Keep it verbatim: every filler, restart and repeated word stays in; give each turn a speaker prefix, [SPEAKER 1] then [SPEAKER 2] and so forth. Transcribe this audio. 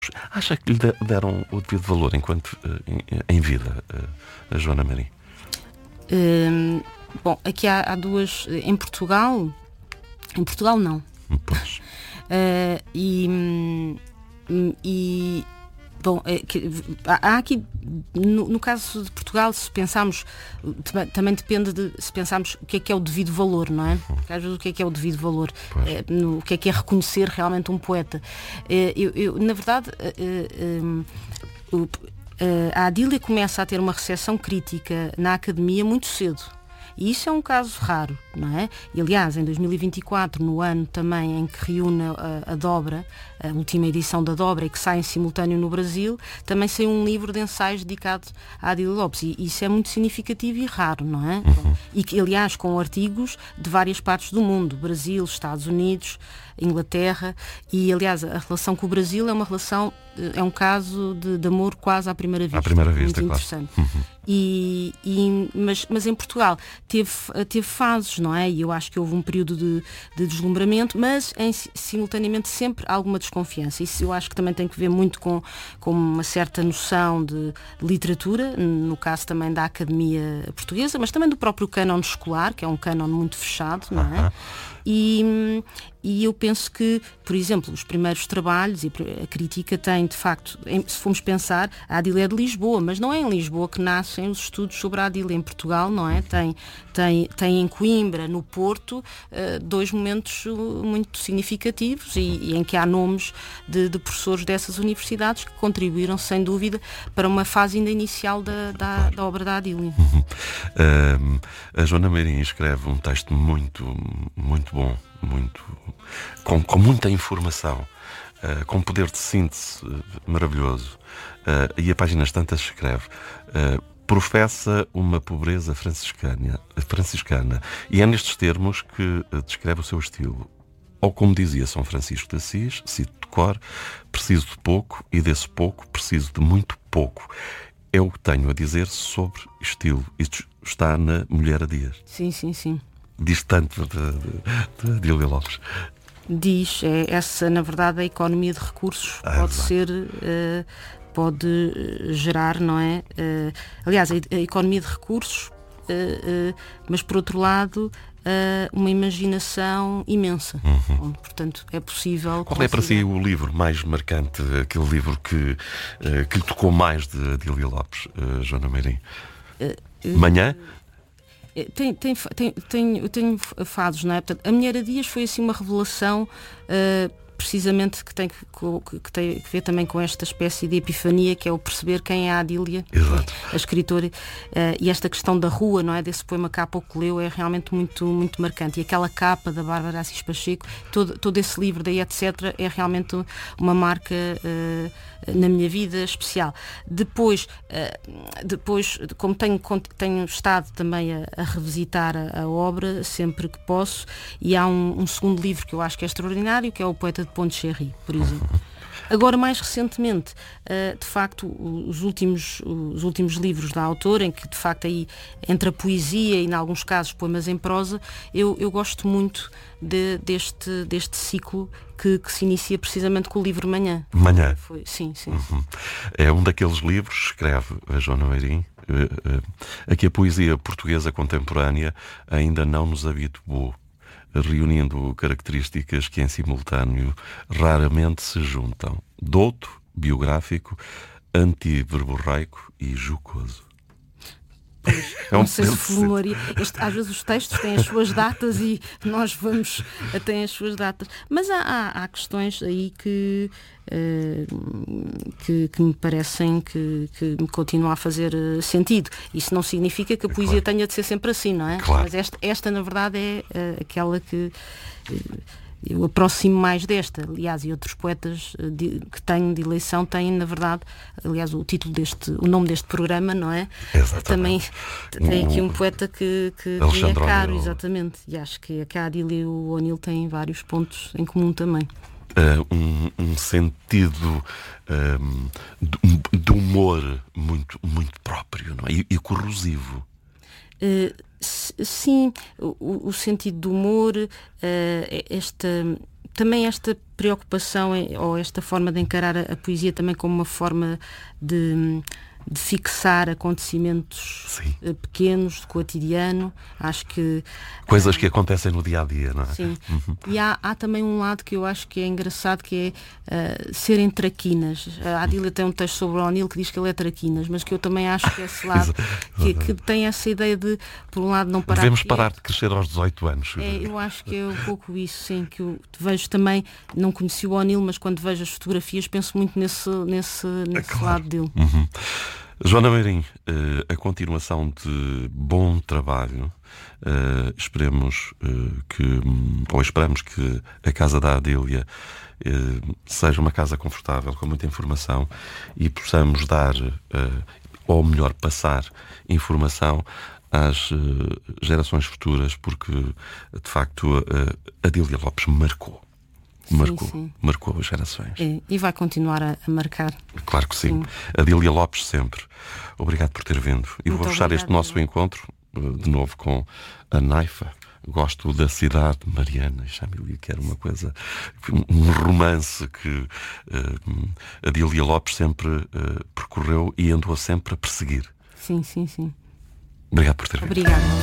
[SPEAKER 1] Acha que lhe deram o devido valor enquanto em, em vida, a Joana Marim?
[SPEAKER 2] Hum, bom, aqui há, há duas. Em Portugal, em Portugal não.
[SPEAKER 1] Pois.
[SPEAKER 2] Uh, e, e bom, é que, há aqui no, no caso de Portugal, se pensarmos, também depende de se pensarmos o que é que é o devido valor, não é? Porque às vezes o que é que é o devido valor, é, no, o que é que é reconhecer realmente um poeta. É, eu, eu, na verdade, é, é, é, a Adília começa a ter uma recepção crítica na academia muito cedo. E isso é um caso raro, não é? E, aliás, em dois mil e vinte e quatro, no ano também em que reúne a, a Dobra, a última edição da Dobra, e que sai em simultâneo no Brasil, também saiu um livro de ensaios dedicado a Adília Lopes. E isso é muito significativo e raro, não é?
[SPEAKER 1] Uhum.
[SPEAKER 2] E que, aliás, com artigos de várias partes do mundo, Brasil, Estados Unidos, Inglaterra, e, aliás, a relação com o Brasil é uma relação, é um caso de, de amor quase à primeira vista.
[SPEAKER 1] À primeira vista,
[SPEAKER 2] muito
[SPEAKER 1] claro.
[SPEAKER 2] interessante.
[SPEAKER 1] Uhum.
[SPEAKER 2] E, e, mas, mas em Portugal teve, teve fases, não é? E eu acho que houve um período de, de deslumbramento, mas em, simultaneamente sempre alguma desconfiança. Isso eu acho que também tem que ver muito com, com uma certa noção de, de literatura, no caso também da Academia Portuguesa, mas também do próprio cânon escolar, que é um cânon muito fechado, não é?
[SPEAKER 1] Uhum.
[SPEAKER 2] E, e eu penso que, por exemplo, os primeiros trabalhos, e a crítica tem, de facto, em, se formos pensar, a Adília é de Lisboa, mas não é em Lisboa que nascem os estudos sobre a Adília. Em Portugal, não é? Tem, tem, tem em Coimbra, no Porto, uh, dois momentos muito significativos e, e em que há nomes de, de professores dessas universidades que contribuíram, sem dúvida, para uma fase ainda inicial da, da, da obra da Adília.
[SPEAKER 1] Uhum. Uh, a Joana Marim escreve um texto muito, muito bom, muito, com, com muita informação, uh, com um poder de síntese uh, maravilhoso. Uh, e a páginas tantas escreve, uh, professa uma pobreza franciscana, franciscana, e é nestes termos que uh, descreve o seu estilo. Ou como dizia São Francisco de Assis, cito de cor, preciso de pouco e desse pouco preciso de muito pouco. É o que tenho a dizer sobre estilo. Isto está na Mulher a Dias.
[SPEAKER 2] Sim, sim, sim.
[SPEAKER 1] Diz tanto de, de, de Adília Lopes.
[SPEAKER 2] Diz, é essa, na verdade, a economia de recursos
[SPEAKER 1] Ah,
[SPEAKER 2] pode
[SPEAKER 1] exato.
[SPEAKER 2] ser, uh, pode gerar, não é? Uh, aliás, a, a economia de recursos, uh, uh, mas por outro lado, uh, uma imaginação imensa.
[SPEAKER 1] Uhum.
[SPEAKER 2] Onde, portanto, é possível.
[SPEAKER 1] Qual é para si o livro mais marcante, aquele livro que, uh, que lhe tocou mais de Adília Lopes, uh, Joana Marim?
[SPEAKER 2] Uh, uh,
[SPEAKER 1] Manhã?
[SPEAKER 2] Tem, tem, tem, tem, eu tenho fases, não é? Portanto, a Mulher a Dias foi assim uma revelação, uh, precisamente que tem que, que tem que ver também com esta espécie de epifania, que é o perceber quem é a Adília,
[SPEAKER 1] Exato.
[SPEAKER 2] a escritora, uh, e esta questão da rua, não é? Desse poema Capa ao que leu é realmente muito, muito marcante. E aquela capa da Bárbara Assis Pacheco, todo, todo esse livro daí, etcétera, é realmente uma marca uh, na minha vida especial. Depois, uh, depois como tenho, tenho estado também a, a revisitar a, a obra sempre que posso, e há um, um segundo livro que eu acho que é extraordinário, que é o Poeta de Pondicherry, por exemplo. Agora, mais recentemente, uh, de facto, os últimos, os últimos livros da autora, em que, de facto, aí entre a poesia e, em alguns casos, poemas em prosa, eu, eu gosto muito de, deste, deste ciclo que, que se inicia precisamente com o livro Manhã.
[SPEAKER 1] Manhã.
[SPEAKER 2] Foi, sim, sim.
[SPEAKER 1] Uhum. É um daqueles livros, escreve a Joana Marim, uh, uh, a que a poesia portuguesa contemporânea ainda não nos habituou, reunindo características que em simultâneo raramente se juntam: douto, biográfico, antiverborreico e jocoso.
[SPEAKER 2] Pois,
[SPEAKER 1] É um
[SPEAKER 2] não sei se
[SPEAKER 1] pensamento.
[SPEAKER 2] formularia. Este, às vezes os textos têm as suas datas e nós vamos até as suas datas. Mas há, há, há questões aí que, uh, que, que me parecem que, que me continuam a fazer uh, sentido. Isso não significa que a poesia
[SPEAKER 1] Claro.
[SPEAKER 2] tenha de ser sempre assim, não é?
[SPEAKER 1] Claro.
[SPEAKER 2] Mas esta, esta, na verdade, é uh, aquela que... Uh, eu aproximo mais desta, aliás, e outros poetas de, que tenho de eleição têm, na verdade, aliás, o título deste, o nome deste programa, não é?
[SPEAKER 1] Exatamente.
[SPEAKER 2] Também tem aqui
[SPEAKER 1] O-
[SPEAKER 2] um poeta que, que, que é
[SPEAKER 1] Alexandre
[SPEAKER 2] caro,
[SPEAKER 1] O'Neill.
[SPEAKER 2] exatamente, e acho que a Adília e o O'Neill têm vários pontos em comum também.
[SPEAKER 1] Uh, um, um sentido um, de, de humor muito, muito próprio, não é? E, e corrosivo.
[SPEAKER 2] Uh, sim, o, o sentido do humor, uh, esta também esta preocupação ou esta forma de encarar a, a poesia também como uma forma de, de fixar acontecimentos
[SPEAKER 1] Sim.
[SPEAKER 2] pequenos, do cotidiano. Acho que
[SPEAKER 1] coisas que acontecem no dia a dia, não é?
[SPEAKER 2] Sim.
[SPEAKER 1] Uhum.
[SPEAKER 2] E há, há também um lado que eu acho que é engraçado, que é uh, serem traquinas. A Adília tem um texto sobre o O'Neill que diz que ele é traquinas, mas que eu também acho que esse lado que, que tem essa ideia de, por um lado, não parar.
[SPEAKER 1] Devemos
[SPEAKER 2] de
[SPEAKER 1] parar de crescer aos dezoito anos.
[SPEAKER 2] É, eu acho que é um pouco isso, sim, que eu vejo também, não conheci o O'Neill, mas quando vejo as fotografias penso muito nesse, nesse, nesse
[SPEAKER 1] claro.
[SPEAKER 2] lado dele.
[SPEAKER 1] Uhum. Joana Meirim, a continuação de bom trabalho. Uh, esperemos uh, que, ou esperamos que a casa da Adília uh, seja uma casa confortável, com muita informação, e possamos dar, uh, ou melhor, passar informação às uh, gerações futuras, porque de facto uh, Adília Lopes marcou. Marcou,
[SPEAKER 2] sim, sim.
[SPEAKER 1] marcou as gerações.
[SPEAKER 2] É, e vai continuar a, a marcar.
[SPEAKER 1] Claro que sim.
[SPEAKER 2] sim.
[SPEAKER 1] Adília Lopes sempre. Obrigado por ter vindo. E
[SPEAKER 2] Muito
[SPEAKER 1] vou fechar
[SPEAKER 2] obrigada,
[SPEAKER 1] este nosso encontro de novo com a Naifa. Gosto da cidade de Mariana. Já me que era uma coisa, um romance que uh, Adília Lopes sempre uh, percorreu e andou sempre a perseguir.
[SPEAKER 2] Sim, sim, sim.
[SPEAKER 1] Obrigado por ter vindo.
[SPEAKER 2] Obrigada.